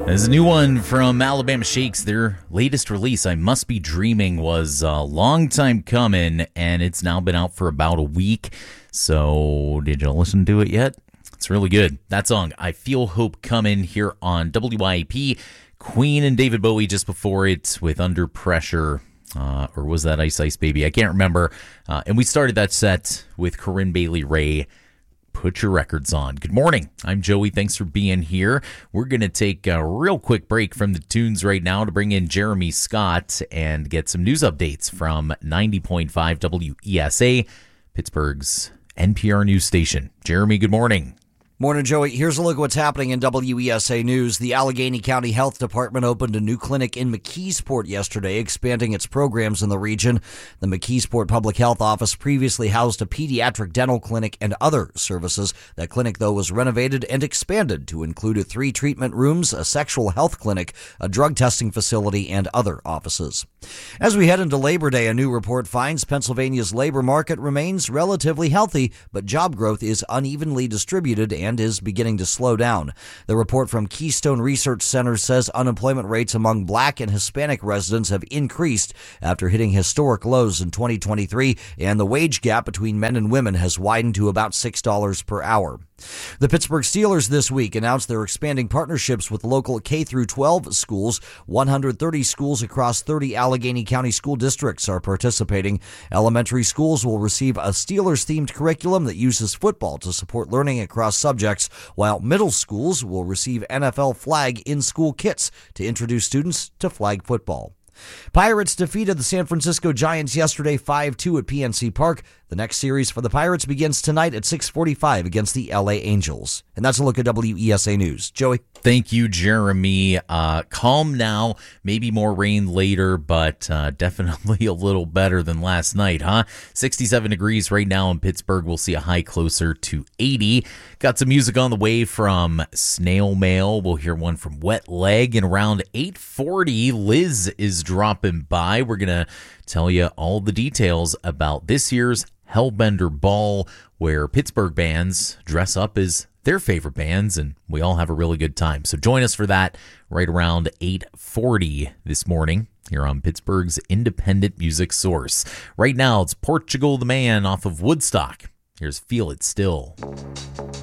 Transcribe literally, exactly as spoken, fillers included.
There's a new one from Alabama Shakes. Their latest release, I Must Be Dreaming, was a long time coming, and it's now been out for about a week. So, did you listen to it yet? It's really good. That song, I Feel Hope Coming, here on W I A P. Queen and David Bowie just before it with Under Pressure. Uh, or was that Ice Ice Baby? I can't remember. Uh, and we started that set with Corinne Bailey Rae. Put your records on. Good morning. I'm Joey. Thanks for being here. We're going to take a real quick break from the tunes right now to bring in Jeremy Scott and get some news updates from ninety point five W E S A, Pittsburgh's N P R news station. Jeremy, good morning. Morning, Joey. Here's a look at what's happening in W E S A News. The Allegheny County Health Department opened a new clinic in McKeesport yesterday, expanding its programs in the region. The McKeesport Public Health Office previously housed a pediatric dental clinic and other services. That clinic, though, was renovated and expanded to include three treatment rooms, a sexual health clinic, a drug testing facility, and other offices. As we head into Labor Day, a new report finds Pennsylvania's labor market remains relatively healthy, but job growth is unevenly distributed and and is beginning to slow down. The report from Keystone Research Center says unemployment rates among Black and Hispanic residents have increased after hitting historic lows in twenty twenty-three, and the wage gap between men and women has widened to about six dollars per hour. The Pittsburgh Steelers this week announced they're expanding partnerships with local K through twelve schools. one hundred thirty schools across thirty Allegheny County school districts are participating. Elementary schools will receive a Steelers-themed curriculum that uses football to support learning across subjects, while middle schools will receive N F L flag in-school kits to introduce students to flag football. Pirates defeated the San Francisco Giants yesterday five two at P N C Park. The next series for the Pirates begins tonight at six forty-five against the L A Angels. And that's a look at W E S A News. Joey? Thank you, Jeremy. Uh, calm now, maybe more rain later, but uh, definitely a little better than last night, huh? sixty-seven degrees right now in Pittsburgh. We'll see a high closer to eighty. Got some music on the way from Snail Mail. We'll hear one from Wet Leg. And around eight forty, Liz is dropping by. We're going to tell you all the details about this year's Hellbender Ball, where Pittsburgh bands dress up as their favorite bands, and we all have a really good time. So join us for that right around eight forty this morning here on Pittsburgh's independent music source. Right now, it's Portugal the Man off of Woodstock. Here's Feel It Still.